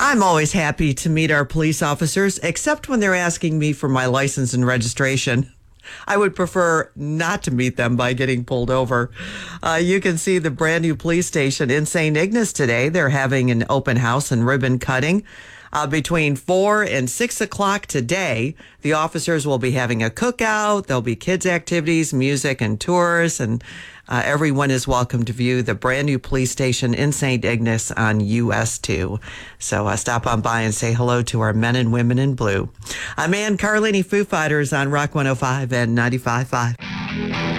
I'm always happy to meet our police officers, except when they're asking me for my license and registration. I would prefer not to meet them by getting pulled over. You can see the brand new police station in St. Ignace today. They're having an open house and ribbon cutting. Between 4 and 6 o'clock today, the officers will be having a cookout. There'll be kids' activities, music, and tours, and everyone is welcome to view the brand new police station in St. Ignace on US 2. So stop on by and say hello to our men and women in blue. I'm Ann Carlini, Foo Fighters on Rock 105 and 95.5.